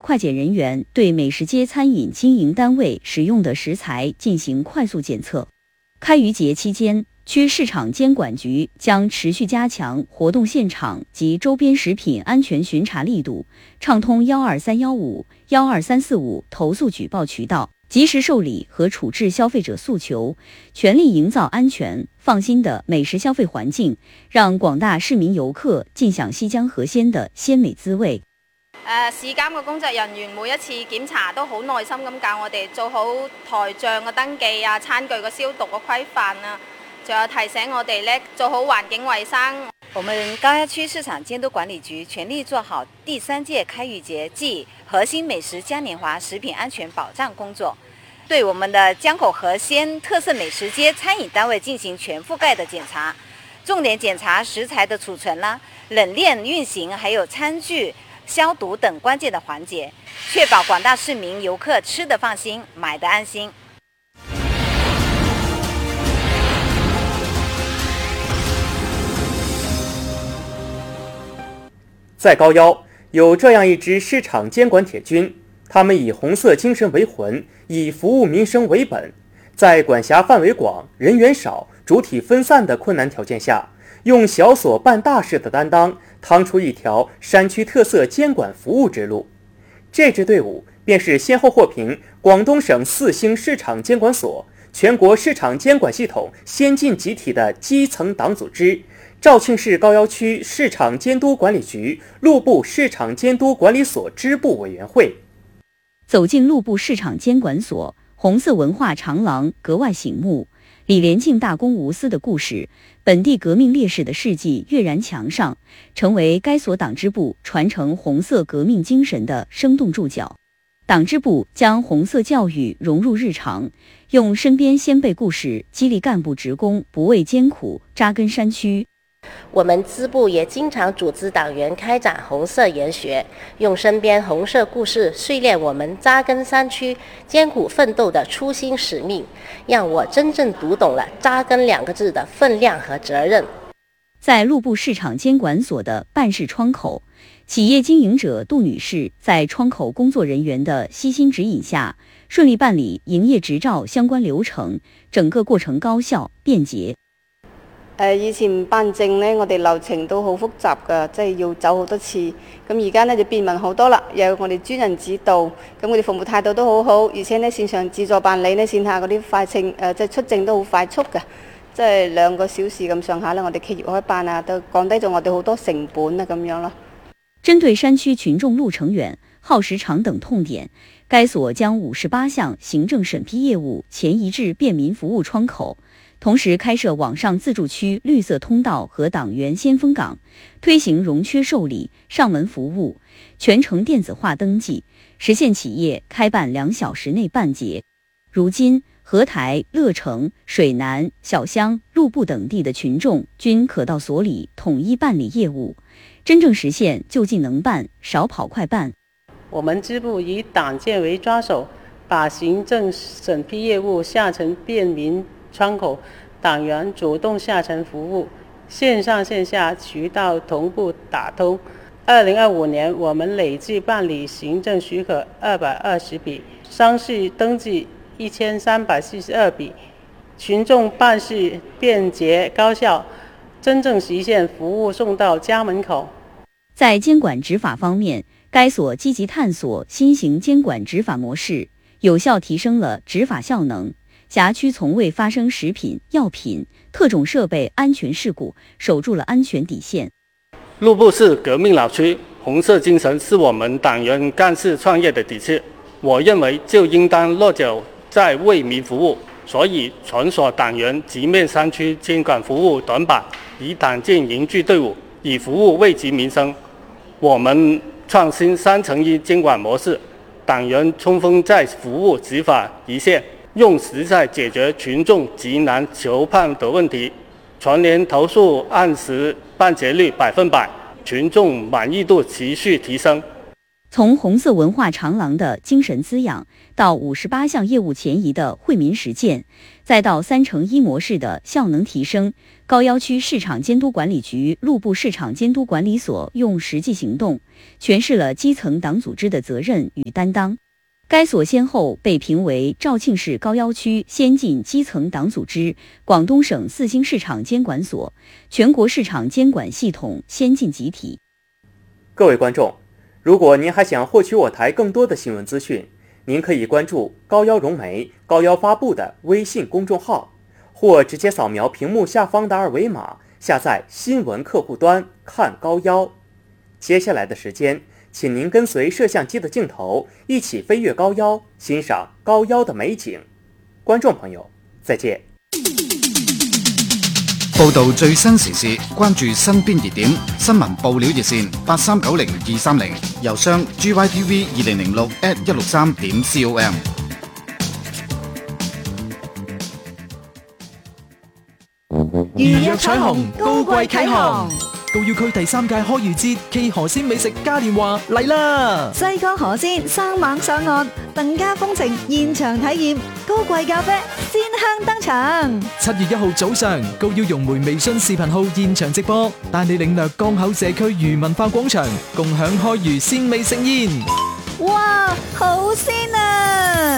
快检人员对美食街餐饮经营单位使用的食材进行快速检测。开渔节期间，区市场监管局将持续加强活动现场及周边食品安全巡查力度，畅通12315、12345投诉举报渠道，及时受理和处置消费者诉求，全力营造安全、放心的美食消费環境，讓廣大市民遊客盡享西江河鮮的鮮美滋味。 市監嘅工作人員每一次檢查都好耐心咁教我哋做好台賬嘅登記啊、餐具嘅消毒嘅規範啊，仲有提醒我哋咧做好環境衛生。 我們高壓區市場監督管理局全力做好第3屆開漁節暨核心美食嘉年華食品安全保障工作，對我們的江口河鮮特色美食街餐飲單位進行全覆蓋的檢查，重點檢查食材的儲存啦、冷鏈運行，還有餐具消毒等關鍵的環節，確保廣大市民遊客吃得放心，買得安心。 在高腰有这样一支市场监管铁军，他们以红色精神为魂，以服务民生为本，在管辖范围广、人员少、主体分散的困难条件下，用小所办大事的担当，趟出一条山区特色监管服务之路。这支队伍便是先后获评广东省4星市场监管所、全国市场监管系统先进集体的基层党组织，肇庆市高腰区市场监督管理局路部市场监督管理所支部委员会。 走进路部市场监管所，红色文化长廊格外醒目。李连静大公无私的故事，本地革命烈士的事迹跃然墙上，成为该所党支部传承红色革命精神的生动注脚。党支部将红色教育融入日常，用身边先辈故事激励干部职工不畏艰苦，扎根山区。 我们支部也经常组织党员开展红色研学，用身边红色故事训练我们扎根山区、艰苦奋斗的初心使命，让我真正读懂了“扎根”2个字的分量和责任。 在路部市场监管所的办事窗口，企业经营者杜女士在窗口工作人员的悉心指引下，顺利办理营業執照相關流程，整個過程高效便捷。 以前辦證呢，我哋流程都好複雜㗎，即係要走好多次。咁而家呢就便民好多啦，又有我哋專人指導，咁我哋服務態度都好好，而且呢線上自助辦理呢，線下嗰啲快證即係出證都好快速㗎，即係2個小時咁上下呢，我哋企業開辦啊，都降低咗我哋好多成本啊咁樣咯。 針對山區群眾路程遠、耗時長等痛點，該所將58項行政審批業務前移至便民服務窗口。同時開設網上自助區綠色通道和黨員先鋒崗，推行融缺受理、上門服務，全程電子化登記，實現企業開辦2小時內辦結。如今，合台、樂城、水南、小鄉、路部等地的群眾均可到所裡統一辦理業務，真正實現就近能辦、少跑快辦。 我們支部以黨建為抓手，把行政審批業務下沉便民窗口，黨員主動下沉服務，線上線下渠道同步打通。2025年，我們累計辦理行政許可220筆，商事登記1342筆，群眾辦事便捷高效，真正實現服務送到家門口。 在監管執法方面，該所積極探索新型監管執法模式，有效提升了執法效能。轄區從未發生食品、藥品、特種設備安全事故，守住了安全底線。 路部是革命老區，紅色精神是我們黨員幹事創業的底氣。我認為就應當落腳在為民服務，所以全所黨員直面山區監管服務短板，以黨建凝聚隊伍，以服務惠及民生。我們創新3層1監管模式，黨員衝鋒在服務執法一線，用實在解決群眾急難求判的問題，全年投訴按時辦結率100%，群眾滿意度持續提升。 从红色文化长廊的精神滋养，到58项业务前移的惠民实践，再到3乘1模式的效能提升，高要区市场监督管理局路部市场监督管理所用实际行动诠释了基层党组织的责任与担当。该所先后被评为肇庆市高要区先进基层党组织、广东省4星市场监管所、全国市场监管系统先进集体。 各位观众，如果您还想获取我台更多的新闻资讯，您可以关注高要融媒、高要发布的微信公众号，或直接扫描屏幕下方的2维码，下载新闻客户端看高要。接下来的时间，请您跟随摄像机的镜头，一起飞越高要，欣賞高要的美景。觀眾朋友，再見。 報導最新時事，關注身邊熱點，新聞報料熱線8390-230，郵箱 gytv2006@163.com。 如約彩虹，高貴啟航。高要區第3屆開漁節暨河鮮美食嘉年華嚟啦！ 西江河鮮生猛上岸，鄧家風情現場體驗，高貴咖啡鮮香登場。 7月1號早上，高要融媒微信視頻號現場直播，帶你領略江口社區漁文化廣場，共享開漁鮮美盛宴。 哇，好鮮啊！